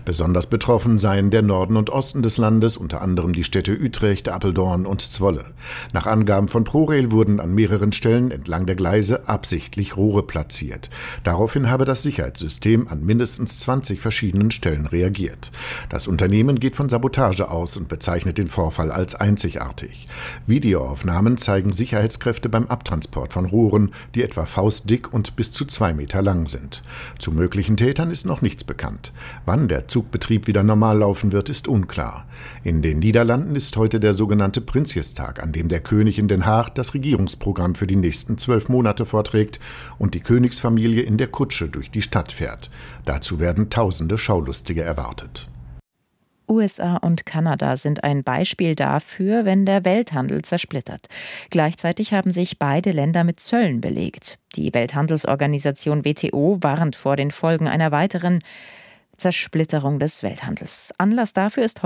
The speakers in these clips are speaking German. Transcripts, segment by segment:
Besonders betroffen seien der Norden und Osten des Landes, unter anderem die Städte Utrecht, Apeldoorn und Zwolle. Nach Angaben von ProRail wurden an mehreren Stellen entlang der Gleise absichtlich Rohre platziert. Daraufhin habe das Sicherheitssystem an mindestens 20 verschiedenen Stellen reagiert. Das Unternehmen geht von Sabotage aus und bezeichnet den Vorfall als einzigartig. Videoaufnahmen zeigen Sicherheitskräfte beim Abtransport von Rohren, die etwa faustdick und bis zu 2 Meter lang sind. Zu möglichen Tätern ist noch nichts bekannt. Wann der Zugbetrieb wieder normal laufen wird, ist unklar. In den Niederlanden ist heute der sogenannte Prinsjestag, an dem der König in Den Haag das Regierungsprogramm für die nächsten 12 Monate vorträgt und die Königsfamilie in der Kutsche durch die Stadt fährt. Dazu werden tausende Schaulustige erwartet. USA und Kanada sind ein Beispiel dafür, wenn der Welthandel zersplittert. Gleichzeitig haben sich beide Länder mit Zöllen belegt. Die Welthandelsorganisation WTO warnt vor den Folgen einer weiteren Zersplitterung des Welthandels. Anlass dafür ist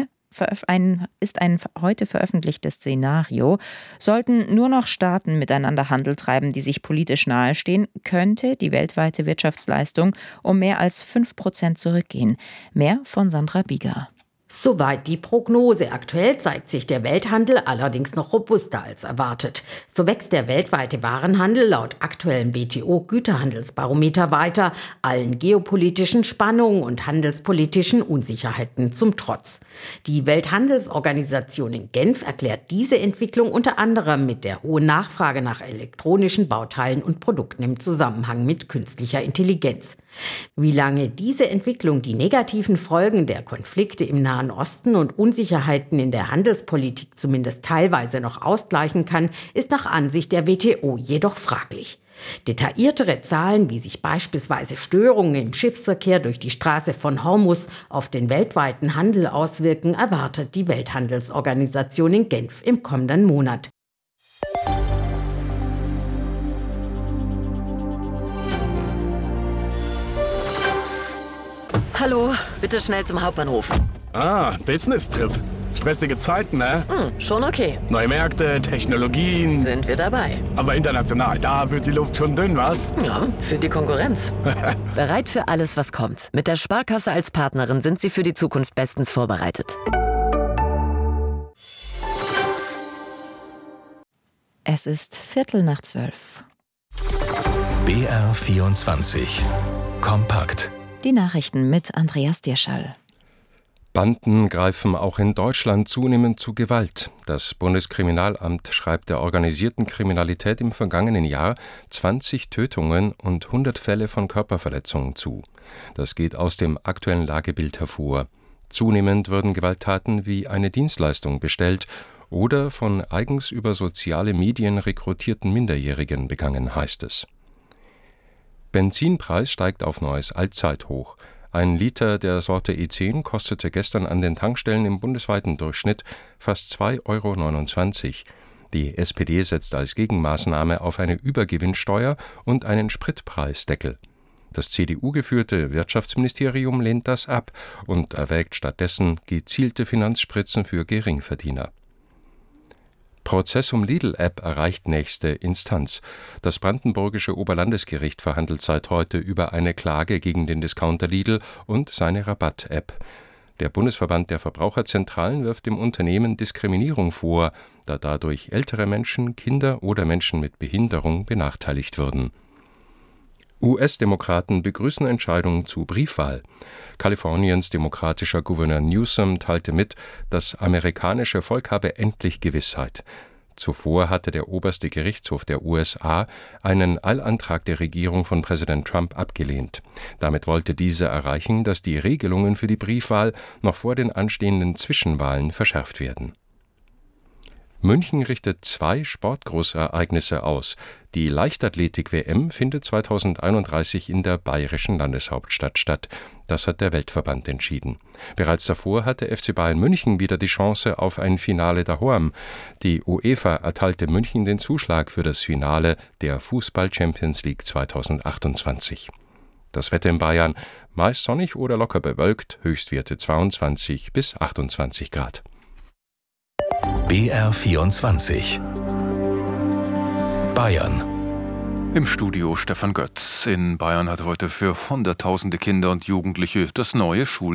ein heute veröffentlichtes Szenario. Sollten nur noch Staaten miteinander Handel treiben, die sich politisch nahestehen, könnte die weltweite Wirtschaftsleistung um mehr als 5% zurückgehen. Mehr von Sandra Bieger. Soweit die Prognose. Aktuell zeigt sich der Welthandel allerdings noch robuster als erwartet. So wächst der weltweite Warenhandel laut aktuellem WTO-Güterhandelsbarometer weiter, allen geopolitischen Spannungen und handelspolitischen Unsicherheiten zum Trotz. Die Welthandelsorganisation in Genf erklärt diese Entwicklung unter anderem mit der hohen Nachfrage nach elektronischen Bauteilen und Produkten im Zusammenhang mit künstlicher Intelligenz. Wie lange diese Entwicklung die negativen Folgen der Konflikte im Nahen Osten und Unsicherheiten in der Handelspolitik zumindest teilweise noch ausgleichen kann, ist nach Ansicht der WTO jedoch fraglich. Detailliertere Zahlen, wie sich beispielsweise Störungen im Schiffsverkehr durch die Straße von Hormuz auf den weltweiten Handel auswirken, erwartet die Welthandelsorganisation in Genf im kommenden Monat. Hallo, bitte schnell zum Hauptbahnhof. Business-Trip. Stressige Zeiten, ne? Schon okay. Neue Märkte, Technologien. Sind wir dabei. Aber international, da wird die Luft schon dünn, was? Ja, für die Konkurrenz. Bereit für alles, was kommt. Mit der Sparkasse als Partnerin sind Sie für die Zukunft bestens vorbereitet. Es ist 11:45. BR24 Kompakt. Die Nachrichten mit Andreas Dirschall. Banden greifen auch in Deutschland zunehmend zu Gewalt. Das Bundeskriminalamt schreibt der organisierten Kriminalität im vergangenen Jahr 20 Tötungen und 100 Fälle von Körperverletzungen zu. Das geht aus dem aktuellen Lagebild hervor. Zunehmend würden Gewalttaten wie eine Dienstleistung bestellt oder von eigens über soziale Medien rekrutierten Minderjährigen begangen, heißt es. Benzinpreis steigt auf neues Allzeithoch. Ein Liter der Sorte E10 kostete gestern an den Tankstellen im bundesweiten Durchschnitt fast 2,29 €. Die SPD setzt als Gegenmaßnahme auf eine Übergewinnsteuer und einen Spritpreisdeckel. Das CDU-geführte Wirtschaftsministerium lehnt das ab und erwägt stattdessen gezielte Finanzspritzen für Geringverdiener. Prozess um Lidl-App erreicht nächste Instanz. Das brandenburgische Oberlandesgericht verhandelt seit heute über eine Klage gegen den Discounter Lidl und seine Rabatt-App. Der Bundesverband der Verbraucherzentralen wirft dem Unternehmen Diskriminierung vor, da dadurch ältere Menschen, Kinder oder Menschen mit Behinderung benachteiligt würden. US-Demokraten begrüßen Entscheidung zu Briefwahl. Kaliforniens demokratischer Gouverneur Newsom teilte mit, das amerikanische Volk habe endlich Gewissheit. Zuvor hatte der oberste Gerichtshof der USA einen Eilantrag der Regierung von Präsident Trump abgelehnt. Damit wollte dieser erreichen, dass die Regelungen für die Briefwahl noch vor den anstehenden Zwischenwahlen verschärft werden. München richtet 2 Sportgroßereignisse aus. Die Leichtathletik-WM findet 2031 in der bayerischen Landeshauptstadt statt. Das hat der Weltverband entschieden. Bereits davor hatte FC Bayern München wieder die Chance auf ein Finale daheim. Die UEFA erteilte München den Zuschlag für das Finale der Fußball-Champions League 2028. Das Wetter in Bayern: meist sonnig oder locker bewölkt, Höchstwerte 22 bis 28 Grad. BR24 Bayern. Im Studio Stefan Götz. In Bayern hat heute für Hunderttausende Kinder und Jugendliche das neue Schuljahr